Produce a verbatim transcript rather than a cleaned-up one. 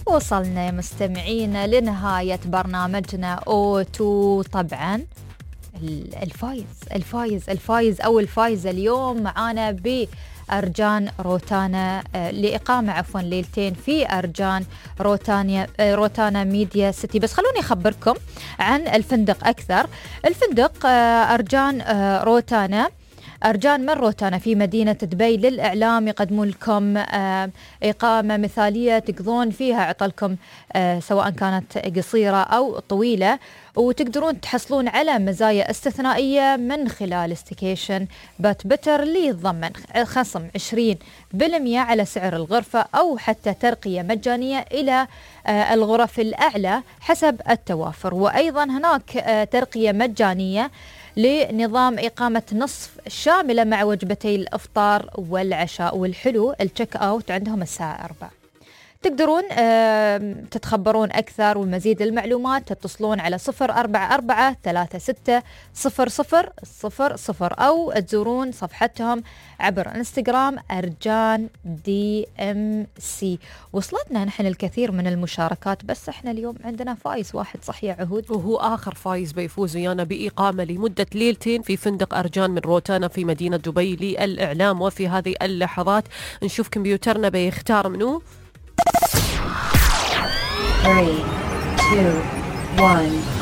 وصلنا يا مستمعينا لنهاية برنامجنا أو تو. طبعا الفايز الفايز الفايز أو الفايزة اليوم معانا بأرجان روتانا لإقامة عفوا ليلتين في أرجان روتانا روتانا ميديا سيتي. بس خلوني أخبركم عن الفندق أكثر. الفندق أرجان روتانا أرجان من روتانا في مدينة دبي للإعلام يقدمون لكم إقامة مثالية تقضون فيها عطلكم سواء كانت قصيرة أو طويلة، وتقدرون تحصلون على مزايا استثنائية من خلال ستيكيشن بات بتر اللي يتضمن خصم عشرين بالمئة على سعر الغرفة أو حتى ترقية مجانية إلى الغرف الأعلى حسب التوافر. وأيضا هناك ترقية مجانية لنظام إقامة نصف شاملة مع وجبتي الإفطار والعشاء، والحلو التشيك أوت عندهم الساعة أربعة. تقدرون تتخبرون أكثر والمزيد المعلومات تتصلون على صفر أربعة أربعة ثلاثة ستة صفر صفر صفر صفر أو تزورون صفحتهم عبر انستغرام أرجان دي ام سي. وصلتنا نحن الكثير من المشاركات، بس احنا اليوم عندنا فايز واحد صح يا عهود، وهو آخر فايز بيفوز ويانا بإقامة لمدة ليلتين في فندق أرجان من روتانا في مدينة دبي للإعلام. وفي هذه اللحظات نشوف كمبيوترنا بيختار منه three, two, one